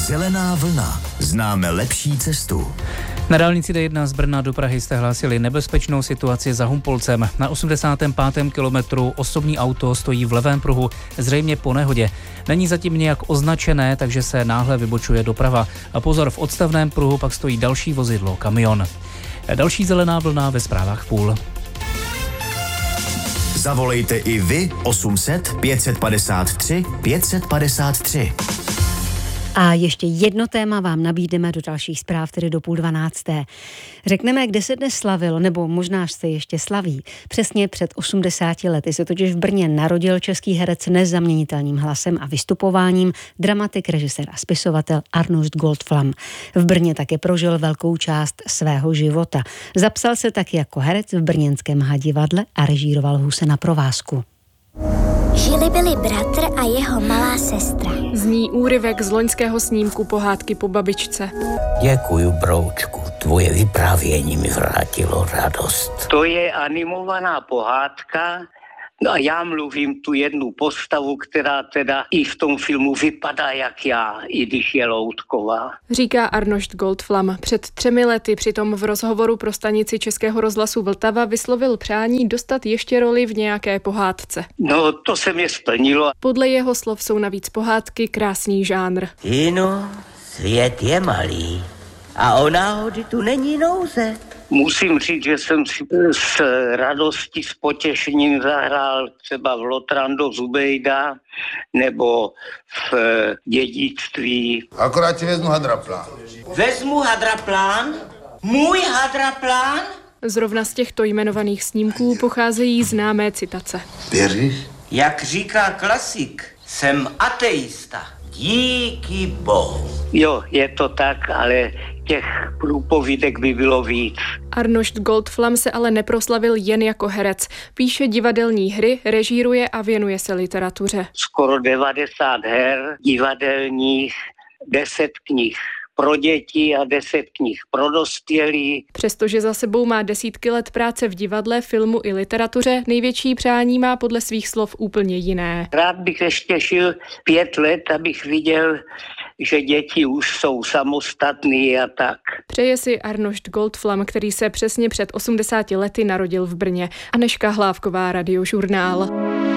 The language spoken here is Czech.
Zelená vlna. Známe lepší cestu. Na dálnici D1 z Brna do Prahy jste hlásili nebezpečnou situaci za Humpolcem. Na 85. kilometru osobní auto stojí v levém pruhu, zřejmě po nehodě. Není zatím nějak označené, takže se náhle vybočuje doprava. A pozor, v odstavném pruhu pak stojí další vozidlo, kamion. Další zelená vlna ve zprávách půl. Zavolejte i vy 800 553 553. A ještě jedno téma vám nabídneme do dalších zpráv, tedy do 11:30. Řekneme, kde se dnes slavilo, nebo možná se ještě slaví. Přesně před 80 lety se totiž v Brně narodil český herec s nezaměnitelným hlasem a vystupováním, dramatik, režisér a spisovatel Arnošt Goldflam. V Brně také prožil velkou část svého života. Zapsal se taky jako herec v brněnském Hadivadle a režíroval Huse na provázku. Žili-byli bratr a jeho malá sestra. Zní úryvek z loňského snímku Pohádky po babičce. Děkuju, broučku, tvoje vyprávění mi vrátilo radost. To je animovaná pohádka a já mluvím tu jednu postavu, která teda i v tom filmu vypadá jak já, i když je loutková. Říká Arnošt Goldflam. Před 3 lety přitom v rozhovoru pro stanici Českého rozhlasu Vltava vyslovil přání dostat ještě roli v nějaké pohádce. No, to se mi splnilo. Podle jeho slov jsou navíc pohádky krásný žánr. Tino, svět je malý a o náhody tu není nouze. Musím říct, že jsem si s radostí, s potěšením zahrál třeba v Lotrando Zubejda nebo v Dědictví. Akorát ti vezmu hadraplán. Vezmu hadraplán? Můj hadraplán? Zrovna z těchto jmenovaných snímků pocházejí známé citace. Věříš? Jak říká klasik, jsem ateista. Díky Bohu. Jo, je to tak, ale těch průpovídek by bylo víc. Arnošt Goldflam se ale neproslavil jen jako herec. Píše divadelní hry, režíruje a věnuje se literatuře. Skoro 90 her divadelních, 10 knih pro děti a 10 knih pro dospělý. Přestože za sebou má desítky let práce v divadle, filmu i literatuře, největší přání má podle svých slov úplně jiné. Rád bych ještě žil 5 let, abych viděl, že děti už jsou samostatný a tak. Přeje si Arnošt Goldflam, který se přesně před 80 lety narodil v Brně. Anežka Hlávková, Radiožurnál.